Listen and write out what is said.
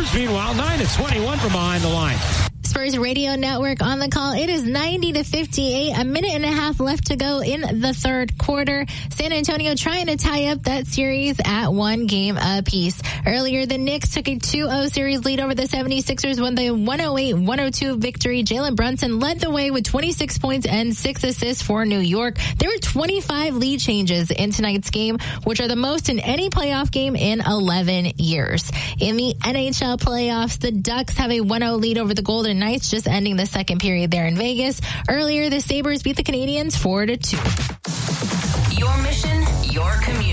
Spurs, meanwhile, 9-21 from behind the line. Spurs Radio Network on the call. It is 90-58. A minute and a half left to go in the third quarter. San Antonio trying to tie up that series at 1 game apiece. Earlier, the Knicks took a 2-0 series lead over the 76ers when the 108-102 victory. Jalen Brunson led the way with 26 points and 6 assists for New York. There were 25 lead changes in tonight's game, which are the most in any playoff game in 11 years. In the NHL playoffs, the Ducks have a 1-0 lead over the Golden Knights, just ending the second period there in Vegas. Earlier, the Sabres beat the Canadiens 4-2. Your mission, your community.